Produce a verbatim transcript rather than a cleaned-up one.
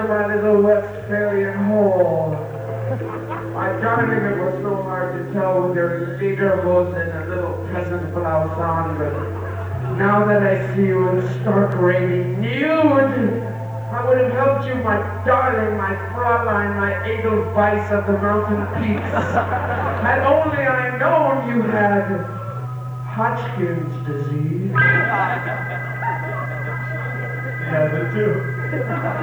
my little Westphalian hall. My darling, it was so hard to tell with your lederhosen and a little peasant blouse on, but now that I see you in stark radiant nude, I would have helped you, my darling, my Fräulein, my Edelweiss of the mountain peaks. Had only I known you had Hodgkin's disease. Yeah, the two.